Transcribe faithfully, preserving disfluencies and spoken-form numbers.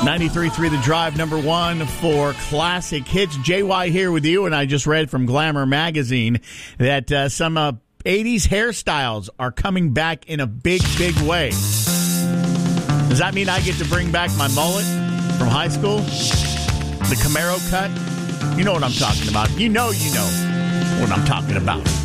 ninety-three point three The Drive, number one for classic hits. J Y here with you, and I just read from Glamour magazine that uh, some uh, eighties hairstyles are coming back in a big, big way. Does that mean I get to bring back my mullet from high school? The Camaro cut? You know what I'm talking about. You know you know what I'm talking about.